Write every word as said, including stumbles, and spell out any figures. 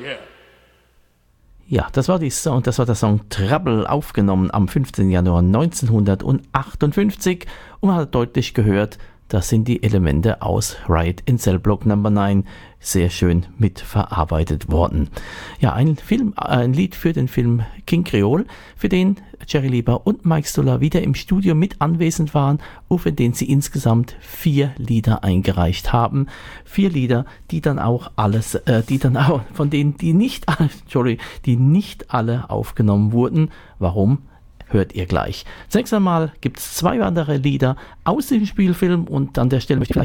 yeah. Ja, das war, die Song, das war der Song Trouble, aufgenommen am fünfzehnten Januar neunzehnhundertachtundfünfzig. Und man hat deutlich gehört, das sind die Elemente aus Riot in Cell Block Number neun sehr schön mitverarbeitet worden. Ja, ein Film, ein Lied für den Film King Creole, für den Jerry Lieber und Mike Stoller wieder im Studio mit anwesend waren und für den sie insgesamt vier Lieder eingereicht haben. Vier Lieder, die dann auch alles, äh, die dann auch, von denen die nicht, sorry, die nicht alle aufgenommen wurden. Warum? Hört ihr gleich. Zunächst einmal gibt es zwei weitere Lieder aus dem Spielfilm und an der Stelle möchte ich vielleicht